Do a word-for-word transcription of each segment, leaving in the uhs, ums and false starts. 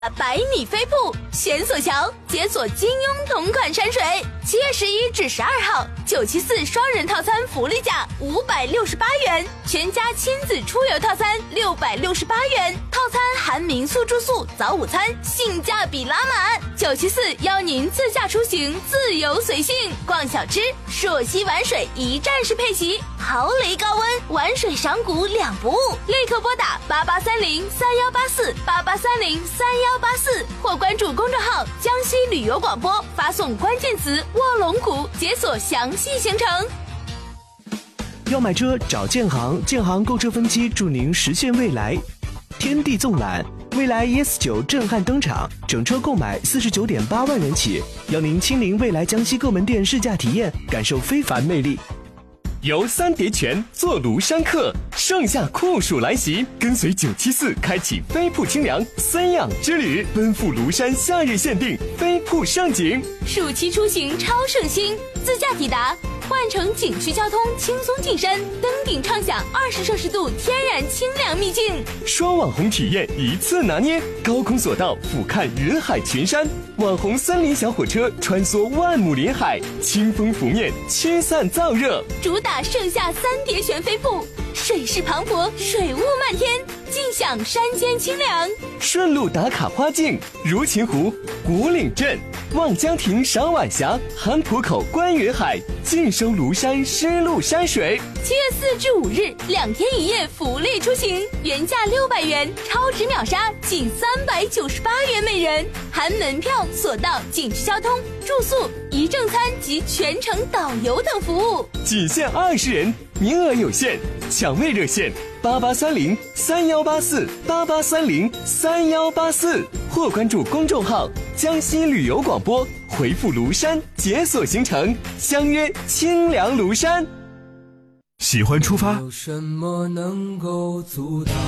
百米飞瀑悬索桥解锁金庸同款山水，七月十一至十二号，九七四双人套餐福利价五百六十八元，全家亲子出游套餐六百六十八元，套餐含民宿住宿、早午餐，性价比拉满。九七四邀您自驾出行，自由随性，逛小吃，朔溪玩水一站式配齐，豪雷高温玩水赏谷两不误，立刻拨打八八三零三幺八四八八三零三幺八四，或关注公众号江西旅游广播，发送关键词卧龙谷解锁详细行程。 要买车找建行，建行购车分期助您实现未来。天地纵览，未来 E S 九 震撼登场，整车购买四十九点八万元起，邀您亲临未来江西各门店试驾体验，感受非凡魅力。 游三叠泉，坐庐山客，盛夏酷暑来袭，跟随九七四开启飞瀑清凉三养之旅，奔赴庐山夏日限定飞瀑盛景。 暑期出行超省心，自驾抵达，换乘景区交通轻松进山，登顶畅享二十摄氏度天然清凉秘境。 双网红体验一次拿捏，高空索道俯瞰人海群山，网红森林小火车穿梭万亩林海，清风拂面驱散燥热。 主打盛夏三叠泉飞瀑，水势磅礴，水雾漫天，尽享山间清凉。 顺路打卡花境，如琴湖、古岭镇、望江亭赏晚霞，韩浦口观云海，尽收庐山湿漉山水。 七月四至五日，两天一夜福利出行，原价六百元，超值秒杀仅三百九十八元每人，含门票、索道、景区交通、住宿、一正餐及全程导游等服务， 仅限二十人，名额有限，抢位热线八八三零三幺八四八八三零三幺八四，或关注公众号江西旅游广播，回复庐山解锁行程，相约清凉庐山。 喜欢出发， 有什么能够阻挡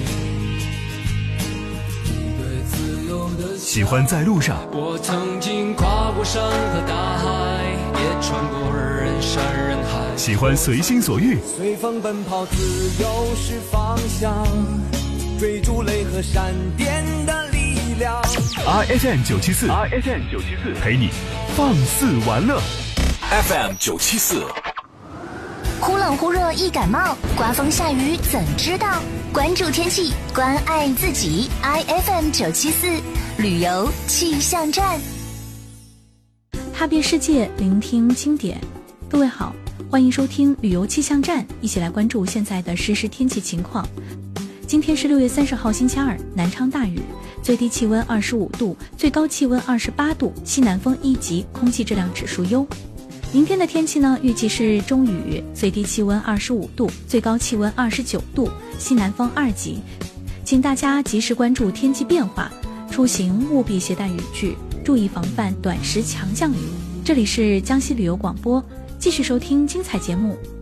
你对自由的喜欢在路上， 我曾经跨过山和大海，也穿过人山人海， 喜欢随心所欲， 随风奔跑，自由是方向，追逐雷和闪电的力量。 R F M 九七四 R F M 九七四陪你放肆玩乐。 F M 九七四， 忽冷忽热易感冒，刮风下雨怎知道？关注天气，关爱自己。I F M 九七四旅游气象站， 踏遍世界，聆听经典。各位好，欢迎收听旅游气象站，一起来关注现在的实时天气情况。今天是六月三十号星期二，南昌大雨，最低气温二十五度，最高气温二十八度，西南风一级，空气质量指数优。明天的天气呢，预计是中雨，最低气温二十五度，最高气温二十九度，西南风二级。请大家及时关注天气变化，出行务必携带雨具，注意防范短时强降雨。这里是江西旅游广播，继续收听精彩节目，